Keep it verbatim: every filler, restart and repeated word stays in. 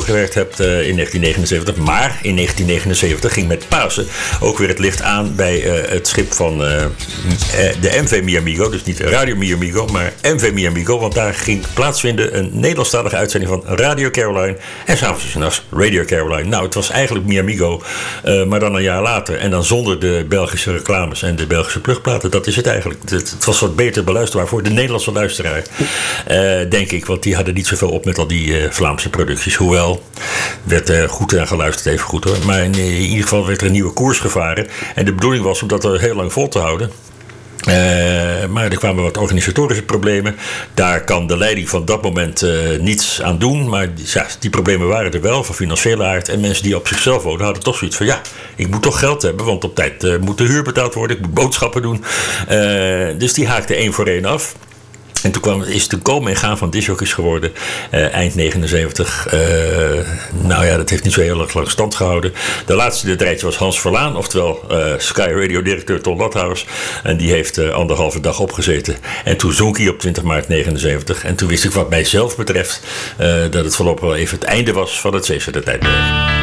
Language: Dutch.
gewerkt hebt uh, in negentien negenenzeventig. Maar in negentien negenenzeventig ging met Pasen ook weer het licht aan bij uh, het schip van uh, de M V Mi Amigo. Dus niet Radio Mi Amigo, maar M V Mi Amigo. Want daar ging plaatsvinden een Nederlandstalige uitzending van Radio Caroline. En s'avonds dus nachts Radio Caroline. Nou, het was eigenlijk Mi Amigo, uh, maar dan een jaar later. En dan zonder de Belgische reclames en de Belgische plugplaten. Dat is het eigenlijk. Het, het was wat beter beluisterbaar voor de Nederlandse luisteraar. Uh, denk ik, want die hadden niet zoveel op met al die uh, Vlaamse producties. Hoewel, werd er goed aan geluisterd, even goed hoor. Maar in, in ieder geval werd er een nieuwe koers gevaren. En de bedoeling was om dat er heel lang vol te houden. Uh, maar er kwamen wat organisatorische problemen. Daar kan de leiding van dat moment uh, niets aan doen. Maar ja, die problemen waren er wel, van financiële aard. En mensen die op zichzelf wonen hadden toch zoiets van... ja, ik moet toch geld hebben, want op tijd uh, moet de huur betaald worden. Ik moet boodschappen doen. Uh, dus die haakte één voor één af. En toen kwam, is het een komen en gaan van discjockeys geworden. Uh, eind negenenzeventig. Uh, nou ja, dat heeft niet zo heel erg lang stand gehouden. De laatste in het rijtje was Hans Verlaan. Oftewel uh, Sky Radio-directeur Ton Lathuis. En die heeft uh, anderhalve dag opgezeten. En toen zonk hij op twintig maart negenenzeventig. En toen wist ik wat mijzelf betreft... Uh, dat het voorlopig wel even het einde was van het Zeezender-tijdperk.